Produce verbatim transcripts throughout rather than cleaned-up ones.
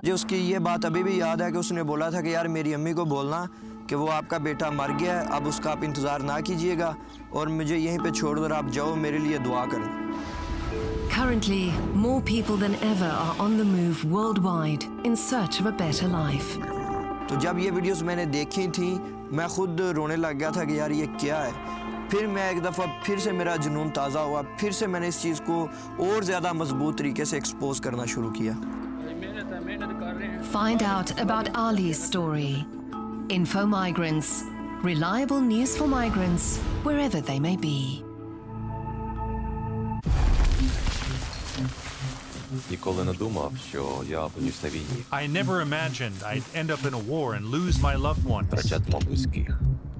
मुझे उसकी ये बात अभी भी याद है कि उसने बोला था कि यार मेरी अम्मी को बोलना कि वो आपका बेटा मर गया है, अब उसका आप इंतज़ार ना कीजिएगा और मुझे यहीं पे छोड़ कर आप जाओ, मेरे लिए दुआ करें। Currently, more people than ever are on the move worldwide in search of a better life. तो जब ये वीडियोस मैंने देखी थी मैं खुद रोने लग गया था कि यार ये क्या है। फिर मैं एक दफ़ा फिर से मेरा जुनून ताज़ा हुआ, फिर से मैंने इस चीज़ को और ज़्यादा मजबूत तरीके से एक्सपोज करना शुरू किया। Find out about Ali's story. Info Migrants. Reliable news for migrants wherever they may be. Ніколи не думав, що я опинюсь на війні. I never imagined I'd end up in a war and lose my loved ones. Втрачатиму близьких.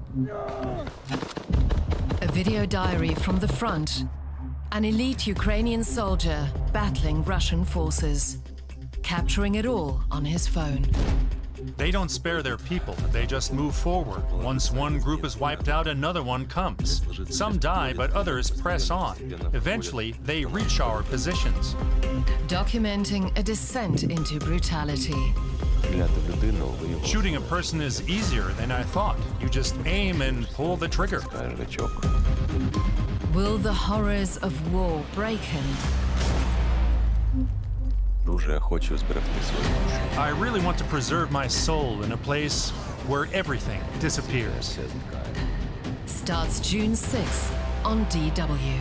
A video diary from the front. An elite Ukrainian soldier battling Russian forces. Capturing it all on his phone. They don't spare their people. They just move forward. Once one group is wiped out, another one comes. Some die, but others press on. Eventually, they reach our positions. Documenting a descent into brutality. Shooting a person is easier than I thought. You just aim and pull the trigger. Will the horrors of war break him? Дуже хочу зберегти свою душу. I really want to preserve my soul in a place where everything disappears. Starts June sixth on D W.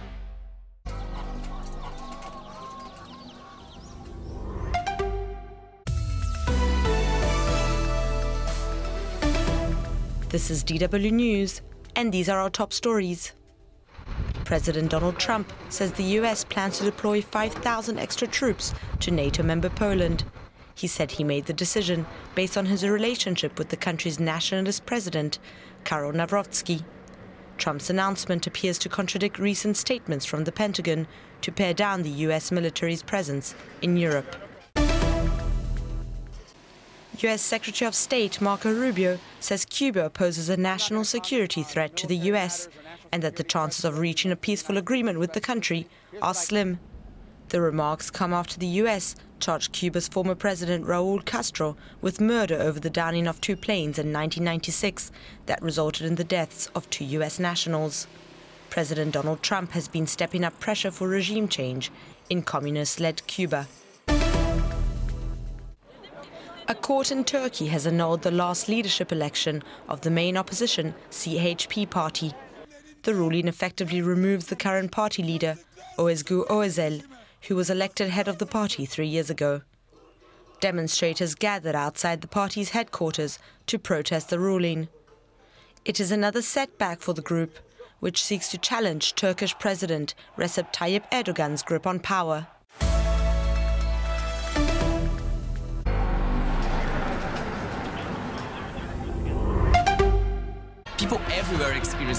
This is D W News, and these are our top stories. President Donald Trump says the U S plans to deploy five thousand extra troops to NATO member Poland. He said he made the decision based on his relationship with the country's nationalist president, Karol Nawrocki. Trump's announcement appears to contradict recent statements from the Pentagon to pare down the U S military's presence in Europe. U S Secretary of State Marco Rubio says Cuba poses a national security threat to the U S and that the chances of reaching a peaceful agreement with the country are slim. The remarks come after the U S charged Cuba's former president Raul Castro with murder over the downing of two planes in nineteen ninety-six that resulted in the deaths of two U S nationals. President Donald Trump has been stepping up pressure for regime change in communist-led Cuba. A court in Turkey has annulled the last leadership election of the main opposition C H P party. The ruling effectively removes the current party leader, Özgür Özel, who was elected head of the party three years ago. Demonstrators gathered outside the party's headquarters to protest the ruling. It is another setback for the group, which seeks to challenge Turkish President Recep Tayyip Erdogan's grip on power. People everywhere experience